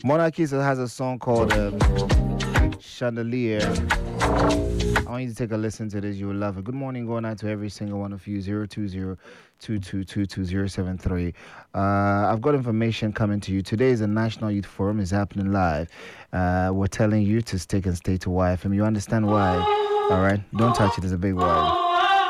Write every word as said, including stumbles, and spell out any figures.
Monarchies has a song called um, Chandelier. I want you to take a listen to this. You will love it. Good morning, going out to every single one of you. zero two zero, two two two, two zero seven three. Uh, I've got information coming to you. Today is the National Youth Forum. Is happening live. Uh, we're telling you to stick and stay to Y F M. You understand why? All right? Don't touch it. It's a big why.